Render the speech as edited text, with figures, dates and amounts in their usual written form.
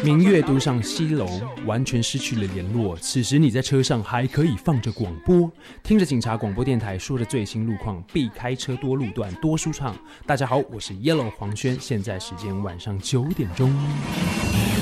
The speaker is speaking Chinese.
明月独上西楼，完全失去了联络。此时你在车上还可以放着广播，听着警察广播电台说的最新路况，避开车多路段多舒畅。大家好，我是 Yellow 黄轩，现在时间晚上9点钟。